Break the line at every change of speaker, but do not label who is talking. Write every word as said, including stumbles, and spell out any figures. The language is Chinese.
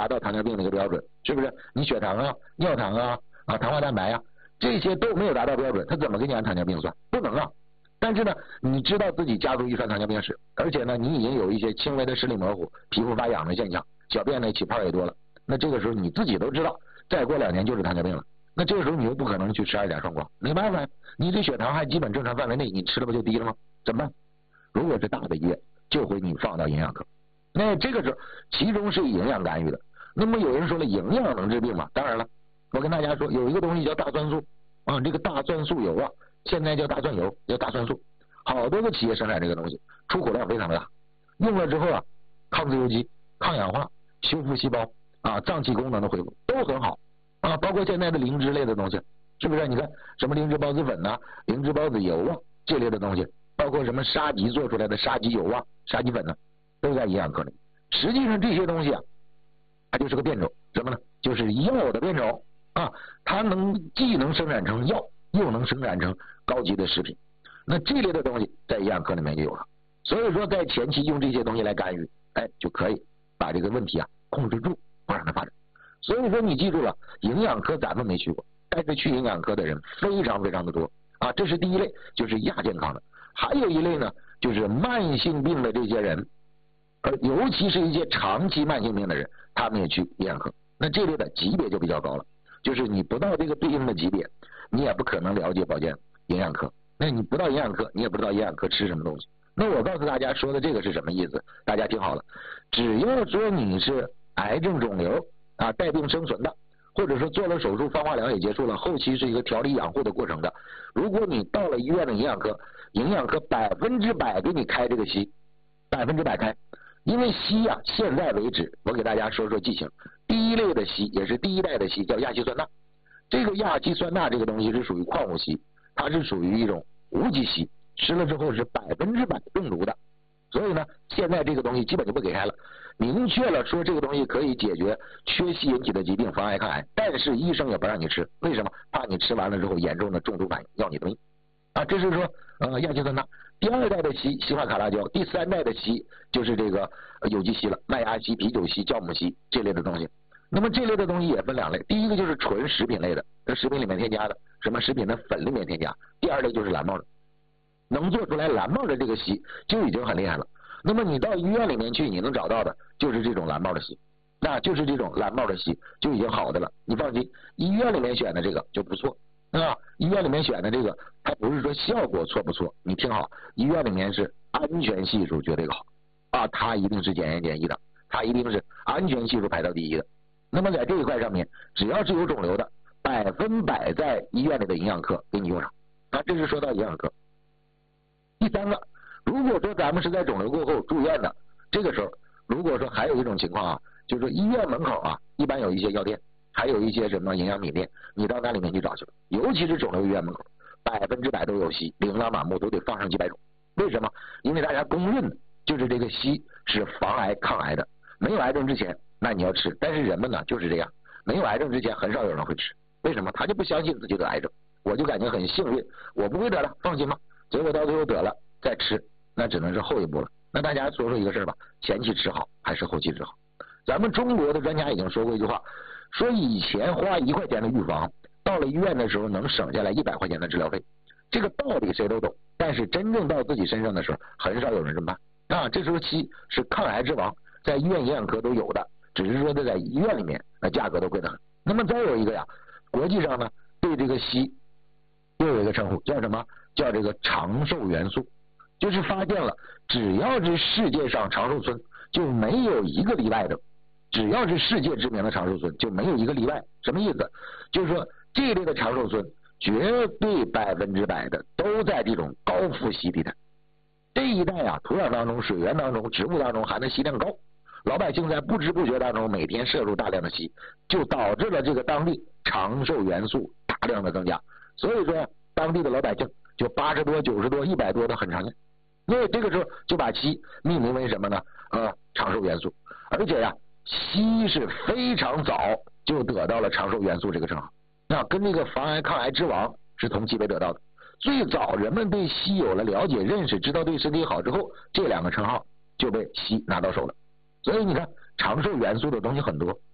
达到糖尿病的一个标准，是不是？你血糖啊、尿糖啊、啊糖化蛋白啊，这些都没有达到标准，他怎么给你按糖尿病算？不能啊。但是呢，你知道自己家族遗传糖尿病史，而且呢，你已经有一些轻微的视力模糊、皮肤发痒的现象，小便呢起泡也多了，那这个时候你自己都知道，再过两年就是糖尿病了。那这个时候你又不可能去吃二甲双胍，没办法，你这血糖还基本正常范围内，你吃了不就低了吗？怎么办？如果是大的医院，就会你放到营养科。那这个时候，其中是营养干预的。那么有人说了，营养能治病吗？当然了，我跟大家说，有一个东西叫大蒜素啊，这个大蒜素油啊，现在叫大蒜油，叫大蒜素，好多个企业生产这个东西，出口量非常的大，用了之后啊，抗自由基、抗氧化、修复细胞啊，脏器功能的恢复都很好啊，包括现在的灵芝类的东西，是不是？你看什么灵芝孢子粉呐、啊、灵芝孢子油啊这类的东西，包括什么沙棘做出来的沙棘油啊、沙棘粉呢、啊，都在营养科里。实际上这些东西啊，它就是个变种，什么呢？就是药的变种啊，它能既能生产成药，又能生产成高级的食品。那这类的东西在营养科里面就有了。所以说在前期用这些东西来干预，哎，就可以把这个问题啊控制住，不让它发展。所以说你记住了，营养科咱们没去过，但是去营养科的人非常非常的多啊。这是第一类，就是亚健康的。还有一类呢，就是慢性病的这些人，而尤其是一些长期慢性病的人，他们也去营养科。那这类的级别就比较高了，就是你不到这个对应的级别，你也不可能了解保健营养科。那你不到营养科，你也不知道营养科吃什么东西。那我告诉大家说的这个是什么意思？大家听好了，只要说你是癌症肿瘤啊带病生存的，或者说做了手术放化疗也结束了，后期是一个调理养护的过程的，如果你到了医院的营养科，营养科百分之百给你开这个西，百分之百开。因为硒啊，现在为止我给大家说说剂型，第一类的硒也是第一代的硒叫亚稀酸钠，这个亚稀酸钠这个东西是属于矿物硒，它是属于一种无机硒，吃了之后是百分之百中毒的。所以呢，现在这个东西基本就不给开了，明确了说这个东西可以解决缺硒引起的疾病，防癌抗癌，但是医生也不让你吃，为什么？怕你吃完了之后严重的中毒反应，要你的命啊！这是说呃亚稀酸钠。第二代的硒硒化卡拉胶，第三代的硒就是这个有机硒了，麦芽硒、啤酒硒、酵母硒这类的东西。那么这类的东西也分两类，第一个就是纯食品类的，这食品里面添加的，什么食品的粉里面添加；第二类就是蓝帽的，能做出来蓝帽的这个硒就已经很厉害了。那么你到医院里面去，你能找到的就是这种蓝帽的硒，那就是这种蓝帽的硒就已经好的了，你放心，医院里面选的这个就不错。啊，医院里面选的这个，它不是说效果错不错，你听好，医院里面是安全系数绝对好啊，它一定是检验检疫的，它一定是安全系数排到第一的。那么在这一块上面，只要是有肿瘤的，百分百在医院里的营养科给你用上啊，这是说到营养科。第三个，如果说咱们是在肿瘤过后住院的，这个时候，如果说还有一种情况啊，就是说医院门口啊，一般有一些药店。还有一些什么营养米店，你到那里面去找去了，尤其是肿瘤医院门口，百分之百都有硒，琳琅满目，都得放上几百种。为什么？因为大家公认就是这个硒是防癌抗癌的，没有癌症之前，那你要吃，但是人们呢就是这样，没有癌症之前很少有人会吃，为什么？他就不相信自己得癌症，我就感觉很幸运，我不会得了，放心吧。结果到最后得了再吃，那只能是后一步了。那大家说说一个事儿吧，前期吃好还是后期吃好？咱们中国的专家已经说过一句话，说以前花一块钱的预防，到了医院的时候能省下来一百块钱的治疗费。这个道理谁都懂，但是真正到自己身上的时候，很少有人这么办啊。这时候硒是抗癌之王，在医院营养科都有的，只是说在医院里面那价格都贵得很。那么再有一个呀，国际上呢对这个硒又有一个称呼，叫什么？叫这个长寿元素，就是发现了只要是世界上长寿村就没有一个例外的。只要是世界知名的长寿村就没有一个例外，什么意思？就是说这一类的长寿村绝对百分之百的都在这种高富硒地带。这一带啊，土壤当中、水源当中、植物当中含的硒量高，老百姓在不知不觉当中每天摄入大量的硒，就导致了这个当地长寿元素大量的增加。所以说当地的老百姓就八十多、九十多、一百多的很常见。因为这个时候就把硒命名为什么呢？呃，长寿元素，而且呀、啊。硒是非常早就得到了长寿元素这个称号，那跟这个防癌抗癌之王是同级别得到的。最早人们对硒有了了解认识，知道对身体好之后，这两个称号就被硒拿到手了。所以你看长寿元素的东西很多，